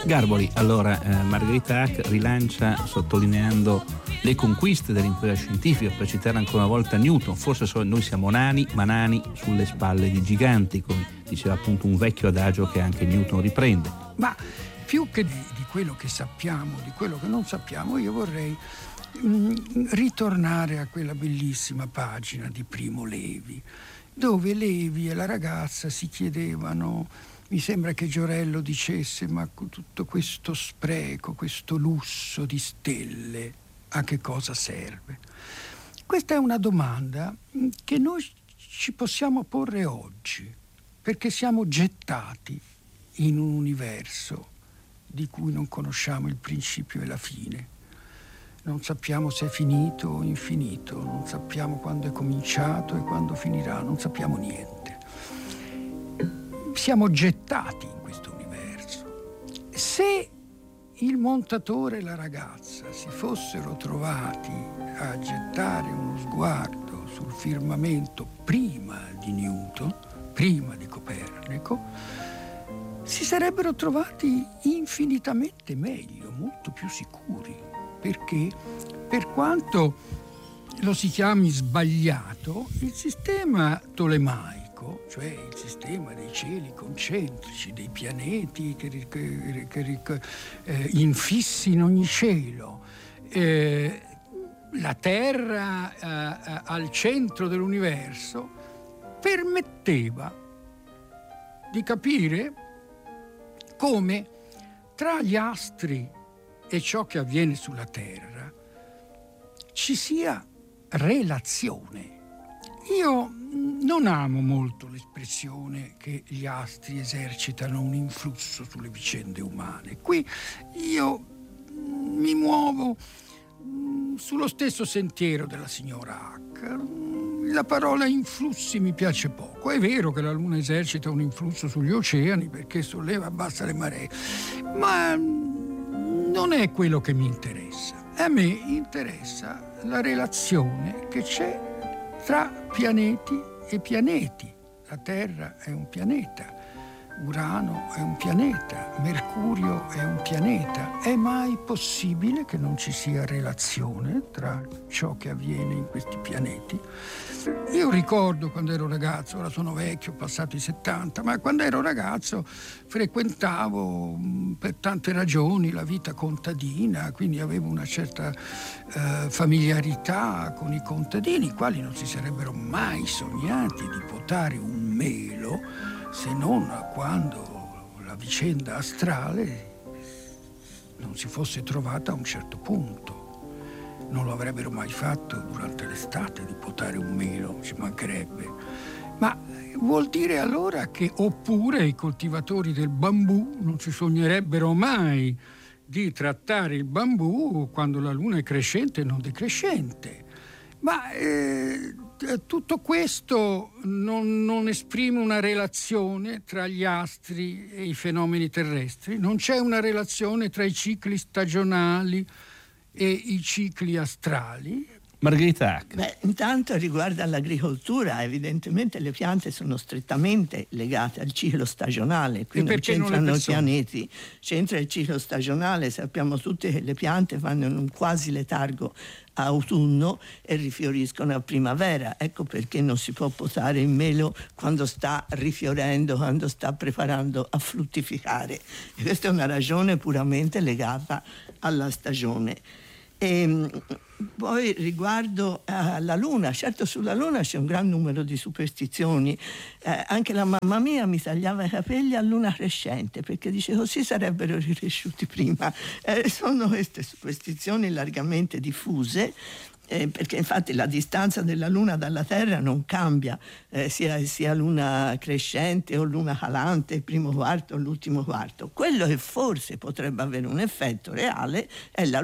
Garboli, allora Margherita Hack rilancia sottolineando le conquiste dell'impresa scientifica, per citare ancora una volta Newton. Forse noi siamo nani, ma nani sulle spalle di giganti, come diceva appunto un vecchio adagio che anche Newton riprende. Ma più che di quello che sappiamo, di quello che non sappiamo, io vorrei ritornare a quella bellissima pagina di Primo Levi, dove Levi e la ragazza si chiedevano. Mi sembra che Giorello dicesse: ma tutto questo spreco, questo lusso di stelle, a che cosa serve? Questa è una domanda che noi ci possiamo porre oggi, perché siamo gettati in un universo di cui non conosciamo il principio e la fine. Non sappiamo se è finito o infinito, non sappiamo quando è cominciato e quando finirà, non sappiamo niente. Siamo gettati in questo universo. Se il montatore e la ragazza si fossero trovati a gettare uno sguardo sul firmamento prima di Newton, prima di Copernico, si sarebbero trovati infinitamente meglio, molto più sicuri, perché per quanto lo si chiami sbagliato, il sistema tolemaico, cioè il sistema dei cieli concentrici, dei pianeti che infissi in ogni cielo, la Terra al centro dell'universo, permetteva di capire come tra gli astri e ciò che avviene sulla Terra ci sia relazione. Io non amo molto l'espressione che gli astri esercitano un influsso sulle vicende umane. Qui io mi muovo sullo stesso sentiero della signora Hack. La parola influssi mi piace poco. È vero che la Luna esercita un influsso sugli oceani perché solleva e abbassa le maree, ma non è quello che mi interessa. A me interessa la relazione che c'è tra pianeti e pianeti. La Terra è un pianeta, Urano è un pianeta, Mercurio è un pianeta. È mai possibile che non ci sia relazione tra ciò che avviene in questi pianeti? Io ricordo quando ero ragazzo, ora sono vecchio, ho passato i 70, ma quando ero ragazzo frequentavo per tante ragioni la vita contadina, quindi avevo una certa familiarità con i contadini, i quali non si sarebbero mai sognati di potare un melo, se non quando la vicenda astrale non si fosse trovata a un certo punto. Non lo avrebbero mai fatto durante l'estate di potare un melo, ci mancherebbe. Ma vuol dire allora che oppure i coltivatori del bambù non si sognerebbero mai di trattare il bambù quando la luna è crescente e non decrescente. Ma tutto questo non esprime una relazione tra gli astri e i fenomeni terrestri? Non c'è una relazione tra i cicli stagionali e i cicli astrali? Margherita Hack. Beh, intanto riguardo all'agricoltura, evidentemente le piante sono strettamente legate al ciclo stagionale, qui non c'entrano i pianeti, c'entra il ciclo stagionale. Sappiamo tutti che le piante fanno un quasi letargo a autunno e rifioriscono a primavera. Ecco perché non si può potare il melo quando sta rifiorendo, quando sta preparando a fruttificare. E questa è una ragione puramente legata alla stagione. E poi riguardo alla luna, certo sulla luna c'è un gran numero di superstizioni, anche la mamma mia mi tagliava i capelli a luna crescente perché dice così sarebbero ricresciuti prima. Sono queste superstizioni largamente diffuse, perché infatti la distanza della luna dalla Terra non cambia, sia luna crescente o luna calante, il primo quarto o l'ultimo quarto. Quello che forse potrebbe avere un effetto reale è la